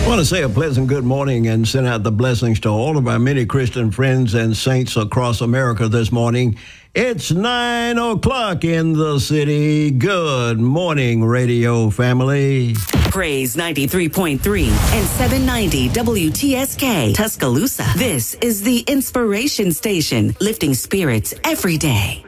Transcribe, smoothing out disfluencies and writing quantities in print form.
I want to say a pleasant good morning and send out the blessings to all of our many Christian friends and saints across America this morning. It's 9 o'clock in the city. Good morning, radio family. Praise 93.3 and 790 WTSK Tuscaloosa. This is the Inspiration Station, lifting spirits every day.